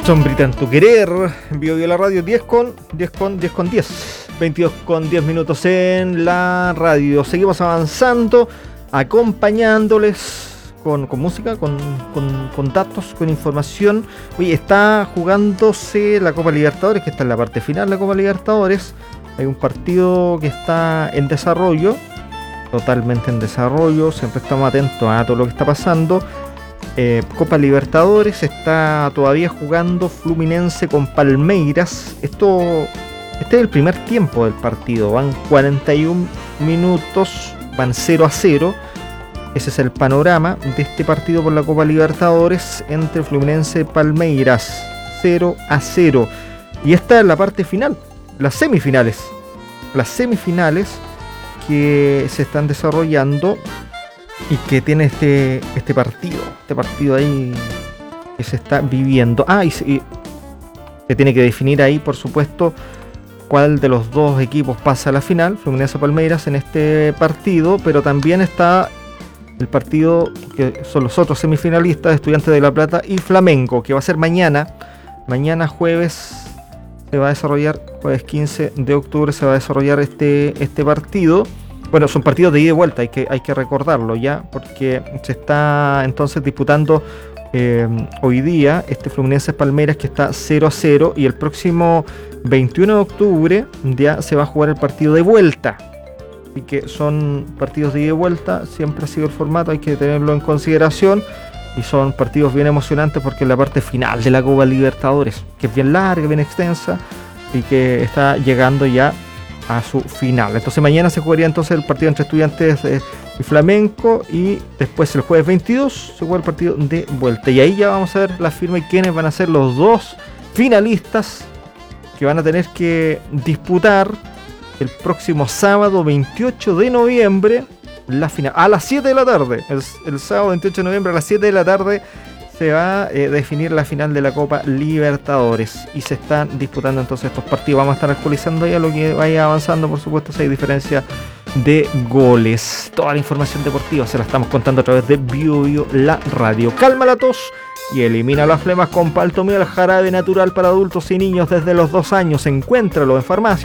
Sombrita en tu querer, en Bio Bio la radio, 10 con 10, 22 con 10 minutos en la radio. Seguimos avanzando, acompañándoles con música, con datos, con información. Oye, está jugándose la Copa Libertadores, que está en la parte final de la Copa Libertadores. Hay un partido que está en desarrollo, totalmente en desarrollo, siempre estamos atentos a todo lo que está pasando. Copa Libertadores, está todavía jugando Fluminense con Palmeiras. Este es el primer tiempo del partido, van 41 minutos, van 0-0. Ese es el panorama de este partido por la Copa Libertadores entre Fluminense y Palmeiras, 0-0. Y esta es la parte final, las semifinales que se están desarrollando y que tiene este partido ahí que se está viviendo. Y se tiene que definir ahí, por supuesto, cuál de los dos equipos pasa a la final, Fluminense Palmeiras en este partido, pero también está el partido que son los otros semifinalistas, Estudiantes de La Plata y Flamengo, que va a ser mañana jueves. Se va a desarrollar, jueves 15 de octubre se va a desarrollar este partido. Bueno, son partidos de ida y vuelta, hay que recordarlo ya, porque se está entonces disputando hoy día este Fluminense Palmeiras, que está 0-0, y el próximo 21 de octubre ya se va a jugar el partido de vuelta. Así que son partidos de ida y vuelta, siempre ha sido el formato, hay que tenerlo en consideración, y son partidos bien emocionantes porque es la parte final de la Copa Libertadores, que es bien larga, bien extensa, y que está llegando ya a su final. Entonces mañana se jugaría entonces el partido entre Estudiantes y Flamengo, y después el jueves 22 se juega el partido de vuelta, y ahí ya vamos a ver la firma y quiénes van a ser los dos finalistas que van a tener que disputar el próximo sábado 28 de noviembre la final, a las 7 de la tarde. El sábado 28 de noviembre a las 7 de la tarde se va a definir la final de la Copa Libertadores, y se están disputando entonces estos partidos. Vamos a estar actualizando ya lo que vaya avanzando, por supuesto, si hay diferencia de goles. Toda la información deportiva se la estamos contando a través de Bio Bio la radio. Calma la tos y elimina las flemas con Paltomil, jarabe natural para adultos y niños desde los 2 años. Encuéntralo en farmacia